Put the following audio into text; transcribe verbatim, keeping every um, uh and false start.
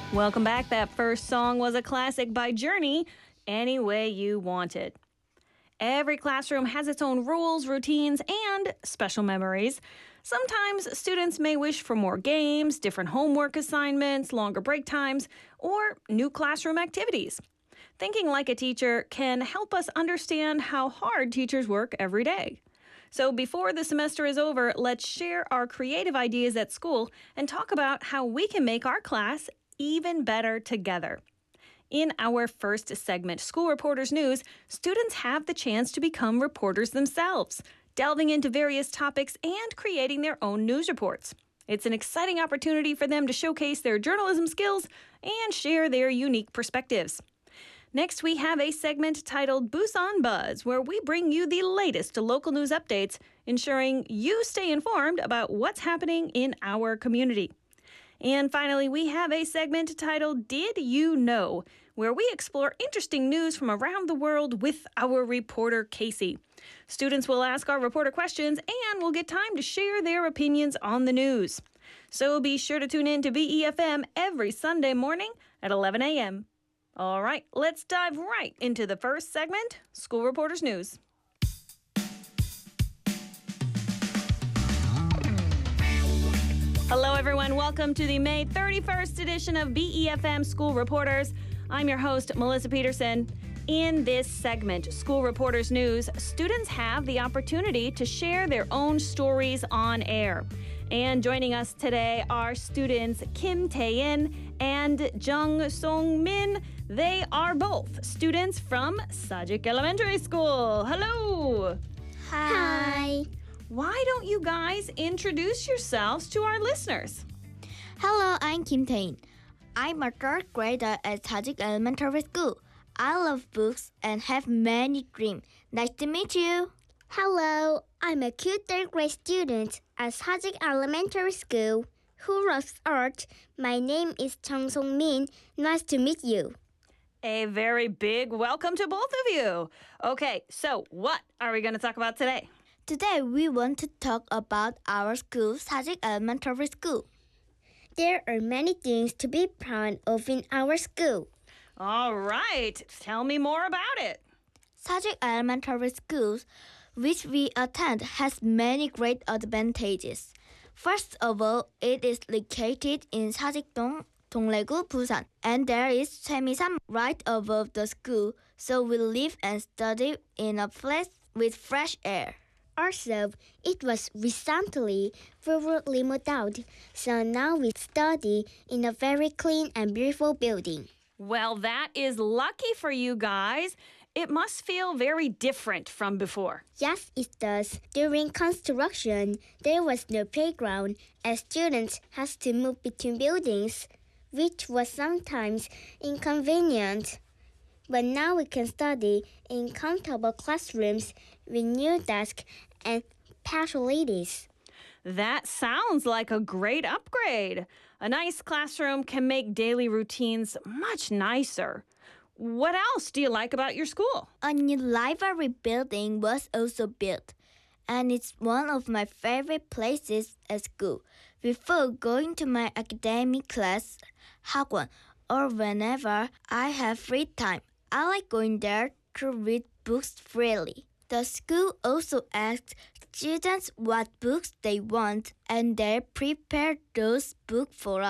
Welcome back. That first song was a classic by Journey, Any Way You Want It. Every classroom has its own rules, routines, and special memories. Sometimes students may wish for more games, different homework assignments, longer break times, or new classroom activities. Thinking like a teacher can help us understand how hard teachers work every day. So before the semester is over, let's share our creative ideas at school and talk about how we can make our class even better together. In our first segment, School Reporters News, students have the chance to become reporters themselves, delving into various topics and creating their own news reports. It's an exciting opportunity for them to showcase their journalism skills and share their unique perspectives. Next, we have a segment titled Busan Buzz, where we bring you the latest local news updates, ensuring you stay informed about what's happening in our community. And finally, we have a segment titled Did You Know?, where we explore interesting news from around the world with our reporter, Casey. Students will ask our reporter questions and will get time to share their opinions on the news. So be sure to tune in to B E F M every Sunday morning at eleven a.m. All right, let's dive right into the first segment, School Reporters News. Hello, everyone. Welcome to the May thirty-first edition of B E F M School Reporters. I'm your host, Melissa Peterson. In this segment, School Reporters News, students have the opportunity to share their own stories on air. And joining us today are students Kim Tae-in and Jung Song-min. They are both students from Sajik Elementary School. Hello. Hi. Why don't you guys introduce yourselves to our listeners? Hello, I'm Kim Tae-in. I'm a third grader at Sajik Elementary School. I love books and have many dreams. Nice to meet you. Hello, I'm a cute third grade student at Sajik Elementary School who loves art. My name is Jung Song-min. Nice to meet you. A very big welcome to both of you. Okay, so what are we going to talk about today? Today we want to talk about our school, Sajik Elementary School. There are many things to be proud of in our school. All right, tell me more about it. Sajik Elementary School, which we attend, has many great advantages. First of all, it is located in Sajik-dong, Dongdaegu, Busan, and there is Chemisan right above the school, so we live and study in a place with fresh air. Also, it was recently fully moved out, so now we study in a very clean and beautiful building. Well, that is lucky for you guys. It must feel very different from before. Yes, it does. During construction, there was no playground, as students had to move between buildings, which was sometimes inconvenient. But now we can study in comfortable classrooms with new desks and facilities. That sounds like a great upgrade. A nice classroom can make daily routines much nicer. What else do you like about your school? A new library building was also built, and it's one of my favorite places at school. Before going to my academic class, 학원, or whenever I have free time, I like going there to read books freely. The school also asks students what books they want, and they prepare those books for us.